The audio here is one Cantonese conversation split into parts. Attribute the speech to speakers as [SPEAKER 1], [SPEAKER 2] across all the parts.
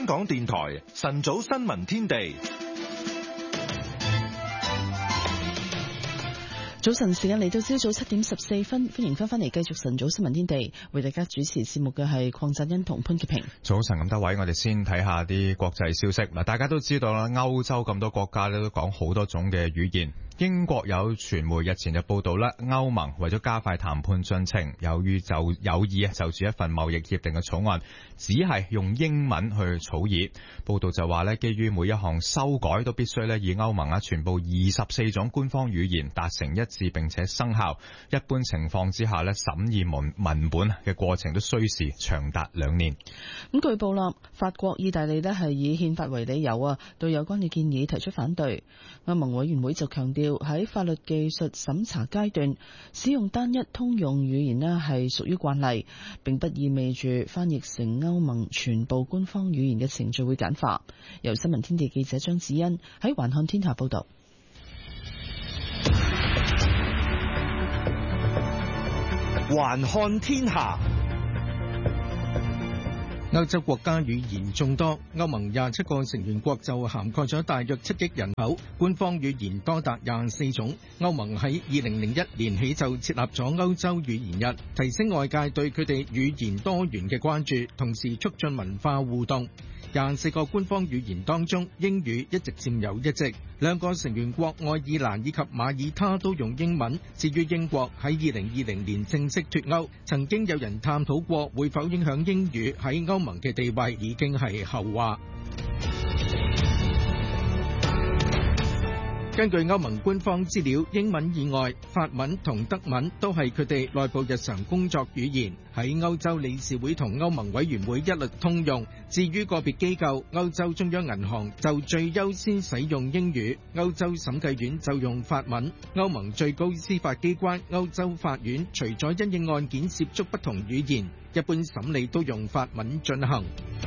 [SPEAKER 1] 香港電台晨早新聞天地。
[SPEAKER 2] 早晨時間嚟到朝早7:14，歡迎翻嚟繼續晨早新聞天地，為大家主持節目嘅係鄺澤恩同潘潔平。
[SPEAKER 3] 早晨咁多位，我哋先睇下啲國際消息。嗱，大家都知道啦，歐洲咁多國家咧都講好多種嘅語言。英國有傳媒日前就報道啦，歐盟為咗加快談判進程，有意就住一份貿易協定嘅草案，只係用英文去草擬。報道就話咧，基於每一項修改都必須咧以歐盟全部24種官方語言達成一致並且生效。一般情況之下咧，審議文本嘅過程都需時長達2年。
[SPEAKER 2] 咁據報啦，法國、意大利咧係以憲法為理由對有關嘅建議提出反對。歐盟委員會就強調喺法律技術審查階段，使用單一通用語言咧係屬於慣例，並不意味住翻譯成歐盟全部官方語言嘅程序會簡化。由新聞天地記者張子欣喺環看天下報道。
[SPEAKER 4] 環看天下。歐洲國家語言眾多，歐盟27個成員國就涵蓋咗大約7億人口，官方語言多達24種。歐盟喺2001年起就設立咗歐洲語言日，提升外界對佢哋語言多元嘅關注，同時促進文化互動。24個官方語言當中，英語一直佔有一席。2個成員國愛爾蘭以及馬耳他都用英文。至於英國喺2020年正式脫歐，曾經有人探討過會否影響英語喺歐盟嘅地位，已經係後話。根據歐盟官方資料，英文以外，法文同德文都係佢哋內部日常工作語言，喺歐洲理事會同歐盟委員會一律通用。至於個別機構，歐洲中央銀行就最優先使用英語，歐洲審計院就用法文。歐盟最高司法機關歐洲法院除咗因應案件涉足不同語言，一般審理都用法文進行。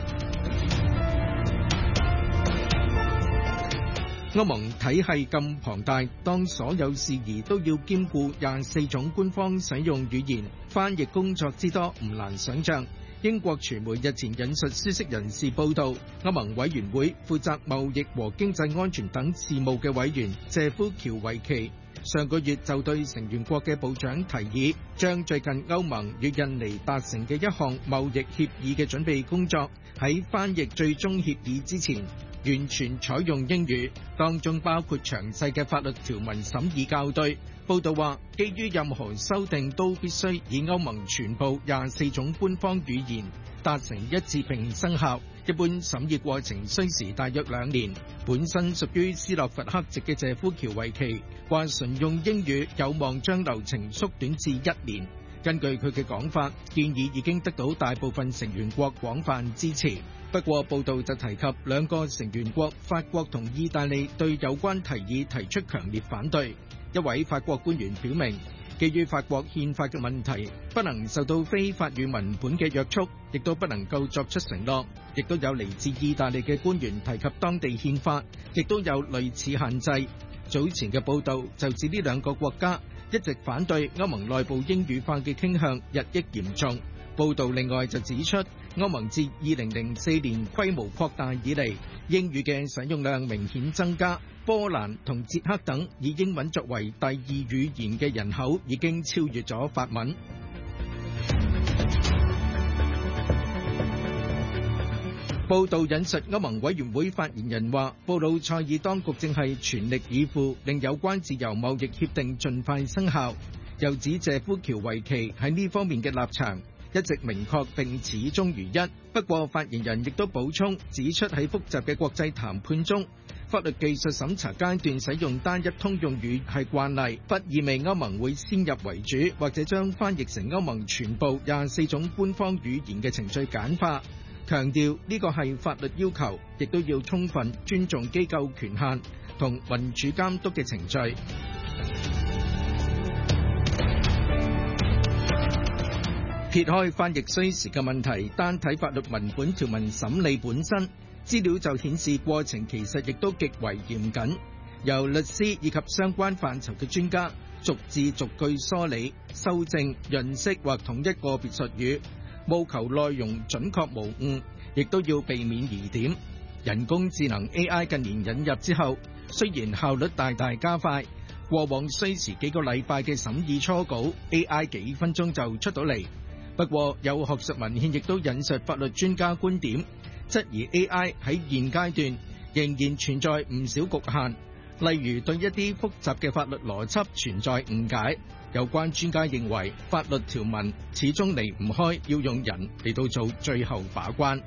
[SPEAKER 4] 歐盟體系咁龐大，當所有事宜都要兼顧24種官方使用語言，翻譯工作之多唔難想像。英國傳媒日前引述消息人士報道，歐盟委員會負責貿易和經濟安全等事務嘅委員謝夫喬維奇上個月就對成員國嘅部長提議，將最近歐盟與印尼達成嘅一項貿易協議嘅準備工作喺翻譯最終協議之前完全採用英語，當中包括詳細嘅法律條文審議校對。報道話，基於任何修訂都必須以歐盟全部24種官方語言達成一致並生效，一般審議過程需時大約2年。本身屬於斯洛伐克籍嘅謝夫喬維奇話，純用英語有望將流程縮短至1年。根據佢嘅講法，建議已經得到大部分成員國廣泛支持。不過報道就提及2個成員國法國同意大利對有關提議提出強烈反對。一位法國官員表明，基於法國憲法嘅問題，不能受到非法語文本嘅約束，亦都不能夠作出承諾。亦都有嚟自意大利嘅官員提及當地憲法，亦都有類似限制。早前嘅報道就指呢2個國家一直反對歐盟內部英語化嘅傾向日益嚴重。報道另外就指出，歐盟自2004年規模擴大以嚟，英語嘅使用量明顯增加。波蘭同捷克等以英文作為第2語言嘅人口已經超越咗法文。報道引述歐盟委員會發言人話，布魯塞爾當局正係全力以赴令有關自由貿易協定盡快生效。又指謝夫喬維奇喺呢方面嘅立場一直明確並始終如一。不過發言人亦都補充指出，喺複雜嘅國際談判中，法律技術審查階段使用單一通用語係慣例，不意味歐盟會先入為主，或者將翻譯成歐盟全部24種官方語言嘅程序簡化。強調呢個係法律要求，亦都要充分尊重機構權限同民主監督嘅程序。撇開翻譯需時嘅問題，單睇法律文本條文審理本身，資料就顯示過程其實亦都極為嚴謹，由律師以及相關範疇嘅專家逐字逐句梳理、修正、潤色或統一個別術語， 務求內容準確無誤，亦都要避免疑點。人工智能 AI 近年引入之後，雖然效率大大加快，過往需時幾個禮拜嘅審議初稿 ，AI 幾分鐘就出到嚟。不過有學術文獻亦都引述法律專家觀點，質疑 AI 喺現階段仍然存在唔少局限，例如對一啲複雜嘅法律邏輯存在誤解。有關專家認為，法律條文始終離唔開要用人嚟到做最後把關。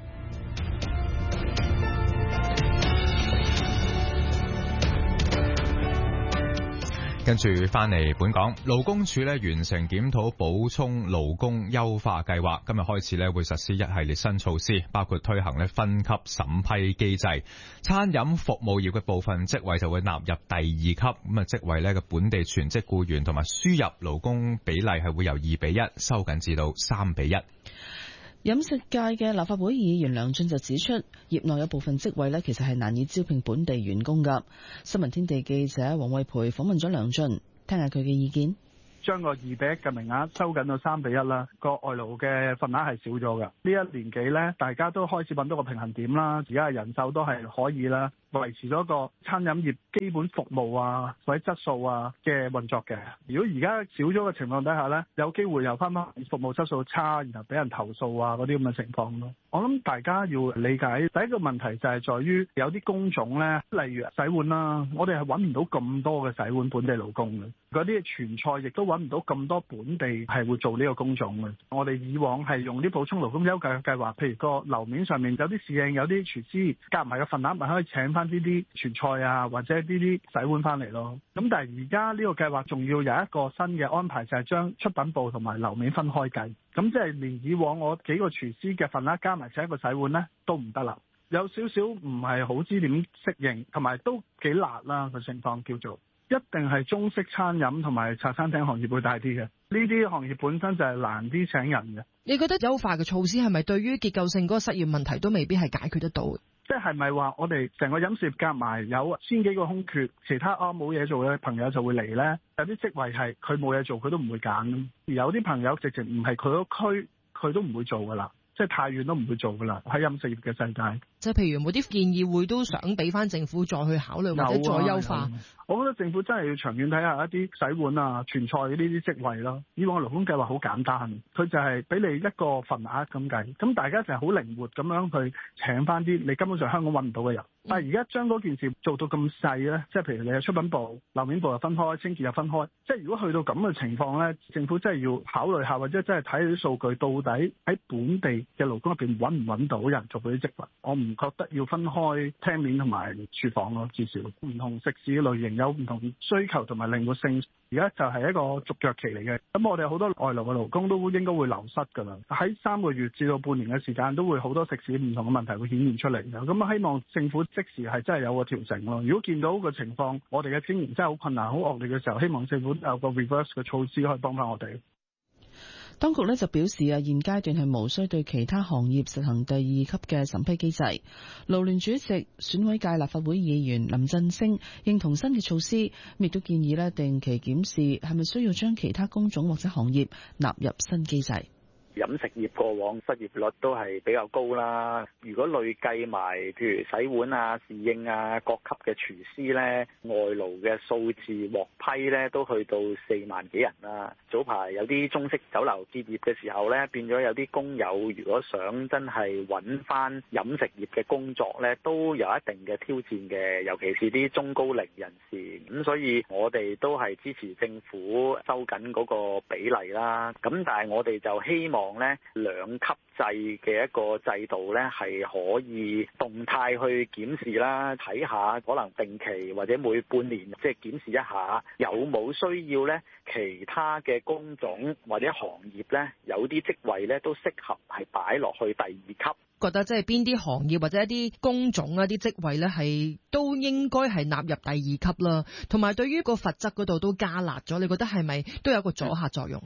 [SPEAKER 3] 跟住翻嚟本港，勞工處完成檢討補充勞工優化計劃，今日開始會實施一系列新措施，包括推行分級審批機制，餐飲服務業嘅部分職位就會納入第二級，咁啊職位嘅本地全職僱員同埋輸入勞工比例係會由2:1收緊至到3:1。
[SPEAKER 2] 飲食界嘅立法會議員梁進就指出，業內有部分職位其實係難以招聘本地員工㗎。新聞天地記者黃慧培訪問咗梁進，聽下佢嘅意見。
[SPEAKER 5] 將個2:1嘅名額收緊到3:1啦，個外勞嘅份額係少咗㗎。呢一年幾呢，大家都開始揾到個平衡點啦，而家人手都係可以啦，維持咗個餐飲業基本服務啊或者質素啊嘅運作嘅。如果而家少咗嘅情況底下呢，有機會又翻返服務質素差，然後俾人投訴啊嗰啲咁嘅情況咯。我諗大家要理解第一個問題就係在於有啲工種呢，例如洗碗啦，我哋係揾唔到咁多嘅洗碗本地勞工嘅，嗰啲傳菜亦都揾唔到咁多本地係會做呢個工種嘅。我哋以往係用啲補充勞工優化嘅計劃，譬如個樓面上面有啲侍應、有啲廚師，夾埋個份額咪可以請翻呢啲傳菜啊，或者呢啲洗碗翻嚟咯。咁但係而家呢個計劃仲要有一個新嘅安排，就係將出品部同埋樓面分開計。咁即係連以往我幾個廚師嘅份額加埋請一個洗碗呢都唔得啦。有少少唔係好知點適應，同埋都幾辣啦個情況叫做。一定係中式餐飲同埋茶餐廳行業會大啲嘅，呢啲行業本身就係難啲請人嘅。
[SPEAKER 6] 你覺得優化嘅措施係咪對於結構性嗰個失業問題都未必係解決得到？
[SPEAKER 5] 即係咪話我哋成個飲食業夾埋有千幾個空缺，其他冇嘢做嘅朋友就會嚟呢？有啲職位係佢冇嘢做，佢都唔會揀。而有啲朋友直情唔係佢個區，佢都唔會做噶啦。即係太遠都唔會做噶啦，喺飲食業嘅世界。
[SPEAKER 6] 即係譬如有冇啲建議會都想俾翻政府再去考慮或者再優化？
[SPEAKER 5] 我覺得政府真係要長遠睇下一啲洗碗啊、傳菜呢啲職位咯。以往勞工計劃好簡單，佢就係俾你一個份額咁計，咁大家就係好靈活咁樣去請翻啲你根本上香港揾唔到嘅人。但係而家將嗰件事做到咁細咧，即係譬如你嘅出品部、樓面部又分開，清潔又分開，即係如果去到咁嘅情況咧，政府真係要考慮下，或者真係睇啲數據，到底喺本地嘅勞工入邊揾唔揾到人做嗰啲職位。我唔覺得要分開廳面同埋廚房咯，至少唔同食肆嘅類型有唔同需求同埋靈活性。而家就係一個續約期嚟嘅，咁我哋好多外勞嘅勞工都應該會流失㗎啦。喺3個月至到半年嘅時間，都會好多食肆唔同嘅問題會顯現出嚟嘅。咁希望政府即時係真係有個調整咯。如果見到個情況，我哋嘅經營真係好困難、好惡劣嘅時候，希望政府有個 reverse 嘅措施可以幫翻我哋。
[SPEAKER 2] 當局就表示現階段係無需對其他行業實行第2級嘅審批機制。勞聯主席、選委界立法會議員林振昇認同新嘅措施，亦都建議定期檢視係咪需要將其他工種或者行業納入新機制。
[SPEAKER 7] 飲食業過往失業率都係比較高啦，如果累計埋譬如洗碗啊、侍應啊、各級嘅廚師呢，外勞嘅數字獲批呢都去到4萬幾人啦。早排有啲中式酒樓結業嘅時候呢，變咗有啲工友如果想真係揾翻飲食業嘅工作呢，都有一定嘅挑戰嘅，尤其是啲中高齡人士。咁所以我哋都係支持政府收緊嗰個比例啦。咁但係我哋就希望呢2級制嘅一個制度呢，係可以動態去檢視啦，睇下可能定期或者每半年即係檢視一下，有冇需要呢其他嘅工種或者行業呢，有啲職位呢都適合係擺落去第2級。
[SPEAKER 6] 覺得即係邊啲行業或者一啲工種啊、啲職位呢，係都應該係納入第2級啦，同埋對於個罰則嗰度都加辣咗，你覺得係咪都有個阻嚇作用啦？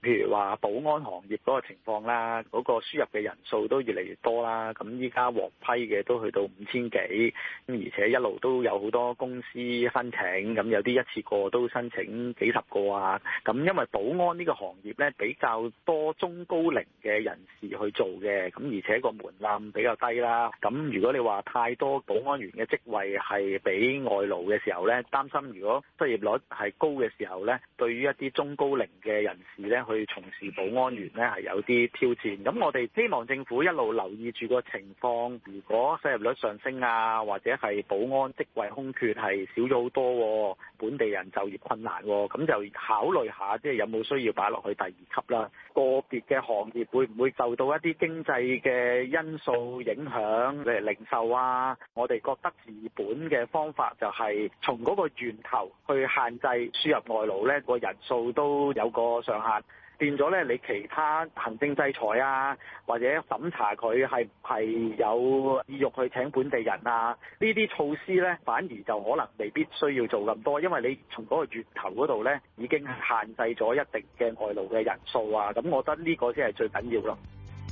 [SPEAKER 7] 譬如話保安行業嗰個情況啦，嗰個輸入嘅人數都越嚟越多啦。咁依家獲批嘅都去到5000幾，咁而且一路都有好多公司申請，咁有啲一次過都申請幾十個啊。咁因為保安呢個行業呢，比較多中高齡嘅人士去做嘅，咁而且個門檻比較低啦。咁如果你話太多保安員嘅職位係俾外勞嘅時候呢，擔心如果失業率係高嘅時候呢，對於一啲中高齡嘅人士呢，去從事保安員呢係有啲挑戰。咁我哋希望政府一路留意住個情況，如果失業率上升啊，或者係保安職位空缺係少咗好多，本地人就業困難，咁就考慮下即係有冇需要擺落去第2級啦。個別嘅行業會唔會受到一啲經濟嘅因素影響，例如零售啊？我哋覺得治本嘅方法就係從嗰個源頭去限制輸入外勞，呢個人數都有個上限。變咗咧，你其他行政制裁啊，或者審查佢係唔係有意欲去請本地人啊，呢啲措施咧，反而就可能未必需要做咁多，因為你從嗰個源頭嗰度咧，已經限制咗一定嘅外勞嘅人數啊，咁我覺得呢個先係最緊要咯。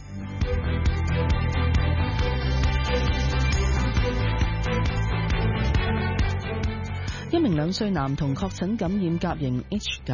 [SPEAKER 2] 一名2歲男童確診感染甲型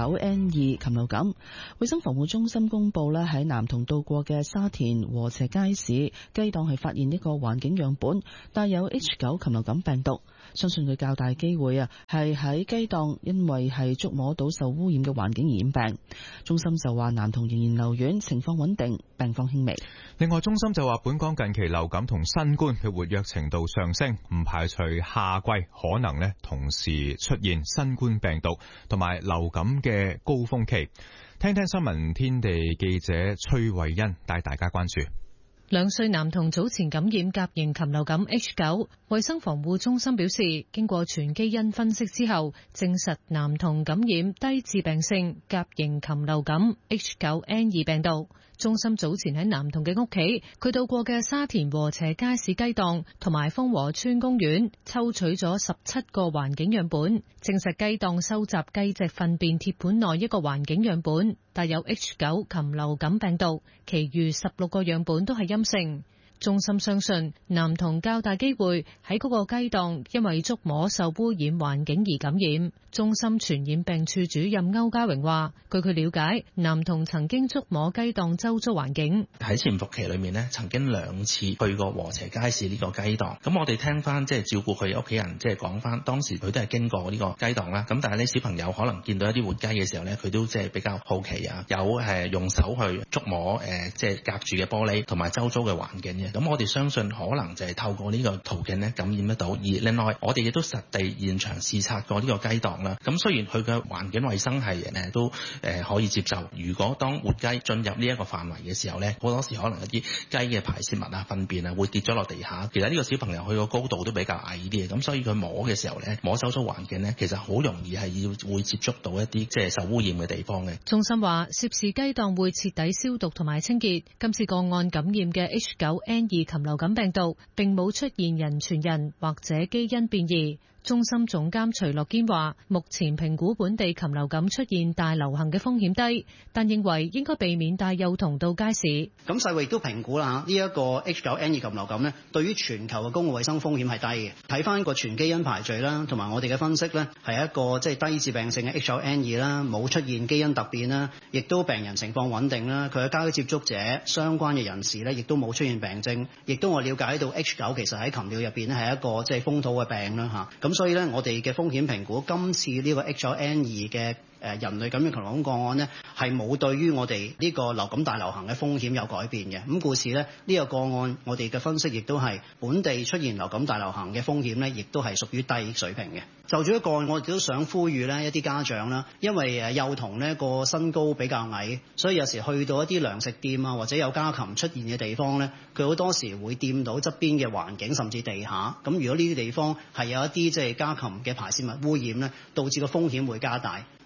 [SPEAKER 2] H9N2 禽流感，衛生防護中心公布咧，喺男童到過嘅沙田禾輋街市雞檔係發現一個環境樣本帶有 H9 禽流感病毒，相信佢較大機會係喺雞檔因為係觸摸到受污染嘅環境而染病。中心就話男童仍然留院，情況穩定，病況輕微。
[SPEAKER 3] 另外，中心就話本港近期流感同新冠嘅活躍程度上升，唔排除夏季可能同時出現新冠病毒同埋流感嘅高峰期。聽聽新聞天地記者崔慧欣帶大家關注。
[SPEAKER 6] 2歲男童早前感染甲型禽流感 H9， 衛生防護中心表示，經過全基因分析之後，證實男童感染低致病性甲型禽流感 H9N2 病毒。中心早前喺男童嘅屋企，佢到過嘅沙田禾輋街市雞檔同埋豐和村公園抽取咗17個環境樣本，證實雞檔收集雞隻糞便鐵盤內一個環境樣本帶有 H9 禽流感病毒，其餘16個樣本都係陰性。中心相信男童較大機會喺嗰個雞檔因為觸摸受污染環境而感染。中心傳染病處主任歐家榮話，據佢了解，男童曾經觸摸雞檔周遭環境。
[SPEAKER 8] 喺潛伏期裏面呢，曾經2次去過禾輋街市呢個雞檔。咁我哋聽翻照顧佢屋企人講翻，當時佢都係經過呢個雞檔啦。咁但係呢，小朋友可能見到一啲活雞嘅時候呢，佢都比較好奇啊，有用手去觸摸隔住嘅玻璃同埋周遭嘅環境嘅。咁我哋相信可能就係透過呢個途徑呢感染得到。而另外我哋亦都實地現場視察過呢個雞檔啦。咁雖然佢嘅環境衛生係都可以接受，如果當活雞進入呢一個範圍嘅時候呢，好多時可能一啲雞嘅排泄物啊、糞便啊會跌咗落地下。其實呢個小朋友佢個高度都比較矮啲嘅，咁所以佢摸嘅時候呢，摸周遭環境呢，其實好容易係會接觸到一啲受污染嘅地方嘅。
[SPEAKER 6] 中心話涉事雞檔會徹底消毒同埋清潔。今次個案感染嘅 H9N2 禽流感病毒並冇出現人傳人或者基因變異。中心總監徐樂堅話，目前評估本地禽流感出現大流行嘅風險低，但認為應該避免帶幼童到街市。
[SPEAKER 9] 咁世衛亦都評估啦，呢一個 H9N2 禽流感呢，對於全球嘅公共衛生風險係低嘅。睇翻個全基因排序啦，同埋我哋嘅分析呢，係一個低致病性嘅 H9N2 啦，冇出現基因突變啦，亦都病人情況穩定啦。佢嘅交接觸者相關嘅人士呢，亦都冇出現病徵，亦都我了解到 H9 其實喺禽鳥入邊呢係一個風土嘅病啦嚇。咁所以咧，我哋嘅風險評估，今次呢個 H9N2 嘅人類感染禽流感個案呢，係冇對於我哋呢個流感大流行嘅風險有改變嘅。咁故此呢，呢個個案我哋嘅分析亦都係本地出現流感大流行嘅風險呢，亦都係屬於低水平嘅。就住一個案，我哋都想呼籲呢一啲家長啦，因為幼童呢個身高比較矮，所以有時去到一啲糧食店啊，或者有家禽出現嘅地方呢，佢好多時會掂到側邊嘅環境，甚至地下。咁如果呢啲地方係有一啲家禽嘅排泄物污染呢，導致個風險會加大。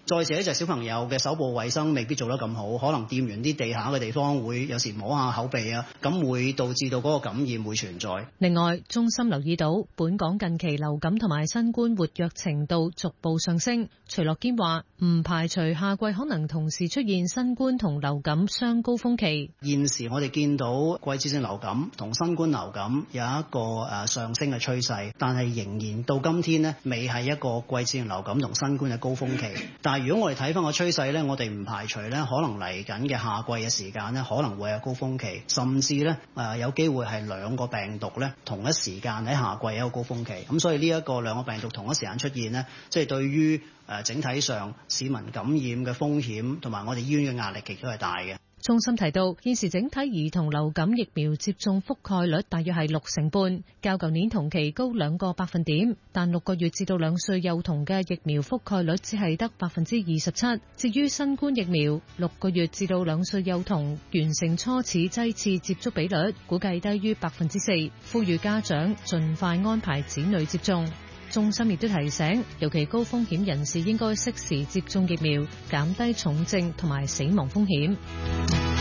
[SPEAKER 9] 再者就係小朋友嘅手部衛生未必做得咁好，可能掂完啲地下嘅地方會有時摸下口鼻啊，咁會導致到嗰個感染會存在。
[SPEAKER 6] 另外，中心留意到本港近期流感同埋新冠活躍程度逐步上升。徐樂堅話唔排除夏季可能同時出現新冠同流感雙高峰期。
[SPEAKER 9] 現時我哋見到季節性流感同新冠流感有一個上升嘅趨勢，但係仍然到今天呢，未係一個季節性流感同新冠嘅高峰期。但係如果我哋睇翻個趨勢呢，我哋唔排除呢可能嚟緊嘅夏季嘅時間呢，可能會有高峰期，甚至呢有機會係兩個病毒呢同一時間喺夏季有一個高峰期。咁所以呢一個兩個病毒同一時間出現呢，即係對於整體上市民感染嘅風險同埋我哋醫院嘅壓力亦都係大嘅。
[SPEAKER 6] 中心提到，現時整體兒童流感疫苗接種覆蓋率大約係65%，較舊年同期高2個百分點，但6個月至到2歲幼童嘅疫苗覆蓋率只係得27%。至於新冠疫苗，6個月至到2歲幼童完成初始劑次接觸比率，估計低於4%，呼籲家長盡快安排子女接種。中心亦都提醒，尤其高風險人士應該適時接種疫苗，減低重症同埋死亡風險。